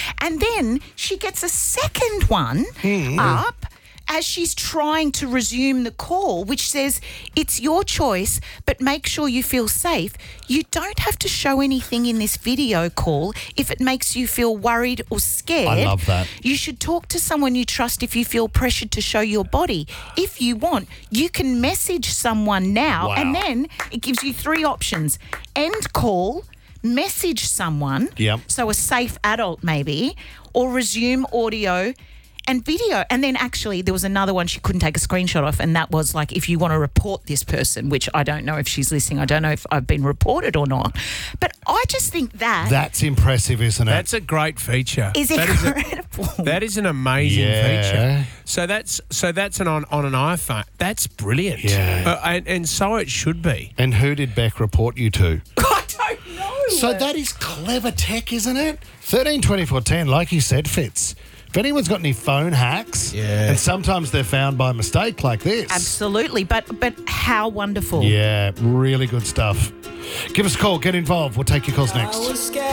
And then she gets a second one up as she's trying to resume the call, which says, it's your choice, but make sure you feel safe. You don't have to show anything in this video call if it makes you feel worried or scared. I love that. You should talk to someone you trust if you feel pressured to show your body. If you want, you can message someone now, and then it gives you 3 options. End call, message someone, so a safe adult maybe, or resume audio and video. And then actually there was another one she couldn't take a screenshot of, and that was like, if you want to report this person, which I don't know if she's listening. I don't know if I've been reported or not. But I just think that's impressive, isn't it? That's a great feature. Is incredible. That is an amazing feature. So that's on an iPhone. That's brilliant. Yeah. And so it should be. And who did Beck report you to? I don't know. So that is clever tech, isn't it? 13 24 10, like you said, Fitz. If anyone's got any phone hacks, and sometimes they're found by mistake like this. Absolutely, but how wonderful. Yeah, really good stuff. Give us a call, get involved. We'll take your calls next.